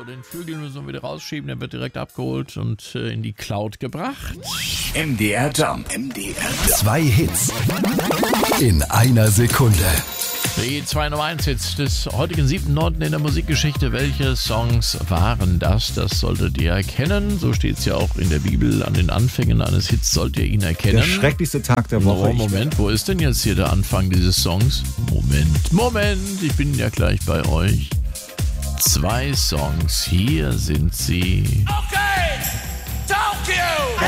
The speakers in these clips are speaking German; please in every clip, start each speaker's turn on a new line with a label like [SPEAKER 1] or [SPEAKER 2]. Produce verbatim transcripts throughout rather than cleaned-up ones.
[SPEAKER 1] den Flügel müssen wir wieder rausschieben, der wird direkt abgeholt und äh, in die Cloud gebracht.
[SPEAKER 2] M D R Jump. M D R Jump.
[SPEAKER 3] Zwei Hits in einer Sekunde.
[SPEAKER 1] Die zwei Nummer eins Hits des heutigen siebten neunten in der Musikgeschichte. Welche Songs waren das? Das solltet ihr erkennen. So steht es ja auch in der Bibel. An den Anfängen eines Hits sollt ihr ihn erkennen.
[SPEAKER 4] Der schrecklichste Tag der Woche.
[SPEAKER 1] Oh, Moment, wo ist denn jetzt hier der Anfang dieses Songs? Moment, Moment, ich bin ja gleich bei euch. Zwei Songs, hier sind sie.
[SPEAKER 2] Okay, Tokyo!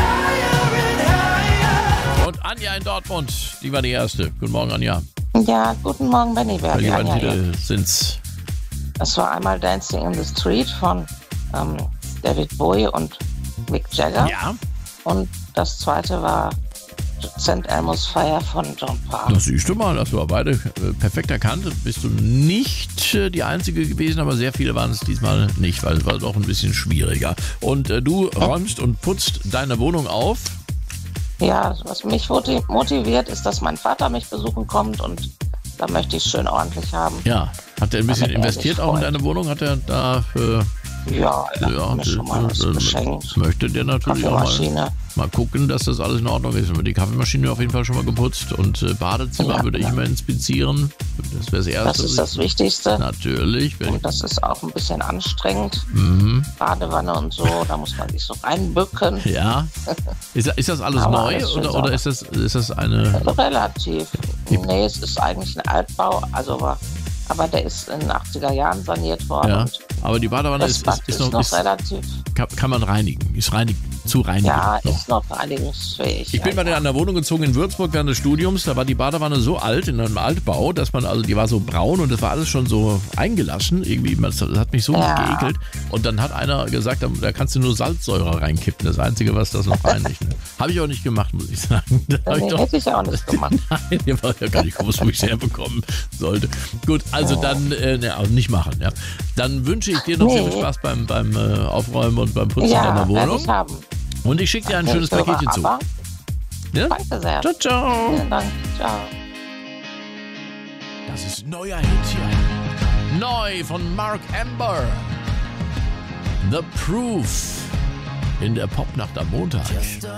[SPEAKER 1] Und Anja in Dortmund, die war die erste. Guten Morgen, Anja.
[SPEAKER 5] Ja, guten Morgen, Benny. Wer
[SPEAKER 1] Welche
[SPEAKER 5] die
[SPEAKER 1] beiden
[SPEAKER 5] Anja
[SPEAKER 1] Titel
[SPEAKER 5] hier?
[SPEAKER 1] sind's?
[SPEAKER 5] Es war einmal Dancing in the Street von ähm, David Bowie und Mick Jagger.
[SPEAKER 1] Ja.
[SPEAKER 5] Und das zweite war Sankt Elmo's Fire von John Parr.
[SPEAKER 1] Das siehst du mal, das war beide äh, perfekt erkannt. Bist du nicht äh, die Einzige gewesen, aber sehr viele waren es diesmal nicht, weil es war doch ein bisschen schwieriger. Und äh, du räumst und putzt deine Wohnung auf.
[SPEAKER 5] Ja, was mich moti- motiviert, ist, dass mein Vater mich besuchen kommt und da möchte ich es schön ordentlich haben.
[SPEAKER 1] Ja, hat er ein bisschen
[SPEAKER 5] Damit er
[SPEAKER 1] investiert
[SPEAKER 5] sich
[SPEAKER 1] auch in
[SPEAKER 5] freut.
[SPEAKER 1] deine Wohnung? Hat er da... Äh,
[SPEAKER 5] Ja, er
[SPEAKER 1] Ja,
[SPEAKER 5] hat mir schon mal was
[SPEAKER 1] äh,
[SPEAKER 5] geschenkt.
[SPEAKER 1] möchte der natürlich auch mal,
[SPEAKER 5] Kaffeemaschine.
[SPEAKER 1] mal gucken, dass das alles in Ordnung ist. Die Kaffeemaschine auf jeden Fall schon mal geputzt und äh, Badezimmer
[SPEAKER 5] Ja,
[SPEAKER 1] würde ich
[SPEAKER 5] ja.
[SPEAKER 1] mal inspizieren. Das wäre das Erste.
[SPEAKER 5] Das ist das Wichtigste.
[SPEAKER 1] Natürlich. Wenn
[SPEAKER 5] Und das ist auch ein bisschen anstrengend.
[SPEAKER 1] mhm.
[SPEAKER 5] Badewanne und so, da muss man sich so reinbücken.
[SPEAKER 1] Ja. Ist, ist das alles
[SPEAKER 5] Aber
[SPEAKER 1] neu
[SPEAKER 5] alles schön
[SPEAKER 1] oder, oder
[SPEAKER 5] sauber.
[SPEAKER 1] ist, das, ist das eine...
[SPEAKER 5] Relativ. Nee, es ist eigentlich ein Altbau, also aber, aber der ist in den achtziger Jahren saniert worden.
[SPEAKER 1] Ja,
[SPEAKER 5] Und
[SPEAKER 1] aber die Badewanne
[SPEAKER 5] das
[SPEAKER 1] ist,
[SPEAKER 5] Bad
[SPEAKER 1] ist, ist noch... Ist,
[SPEAKER 5] relativ,
[SPEAKER 1] kann, kann man reinigen. Ist reinig, zu reinigen.
[SPEAKER 5] ja,
[SPEAKER 1] noch.
[SPEAKER 5] ist noch reinigungsfähig.
[SPEAKER 1] Ich bin mal in einer Wohnung gezogen in Würzburg während des Studiums. Da war die Badewanne so alt in einem Altbau, dass man, also die war so braun und das war alles schon so eingelassen. Irgendwie, das hat mich so
[SPEAKER 5] Ja.
[SPEAKER 1] geekelt. Und dann hat einer gesagt, da, da kannst du nur Salzsäure reinkippen. Das Einzige, was das noch reinigt. Ne? Habe ich auch nicht gemacht, muss ich sagen. Da hab
[SPEAKER 5] Nee,
[SPEAKER 1] ich doch,
[SPEAKER 5] hätte ich auch nicht gemacht.
[SPEAKER 1] nein, ich war ja gar nicht gewusst, wo ich es herbekommen sollte. Gut, also dann äh, ne, also nicht machen. Ja. Dann wünsche ich dir noch sehr viel
[SPEAKER 5] Nee.
[SPEAKER 1] Spaß beim, beim äh, Aufräumen und beim Putzen
[SPEAKER 5] Ja,
[SPEAKER 1] deiner
[SPEAKER 5] werde
[SPEAKER 1] Wohnung.
[SPEAKER 5] ich haben.
[SPEAKER 1] Und ich schicke dir ein
[SPEAKER 5] Okay,
[SPEAKER 1] schönes
[SPEAKER 5] ich höre,
[SPEAKER 1] Paketchen zu.
[SPEAKER 5] aber
[SPEAKER 1] Ja?
[SPEAKER 5] danke sehr.
[SPEAKER 1] Ciao, ciao.
[SPEAKER 5] Vielen Dank. Ciao.
[SPEAKER 1] Das ist ein neuer Hit hier. Neu von Mark Amber. The Proof. In der Popnacht am Montag.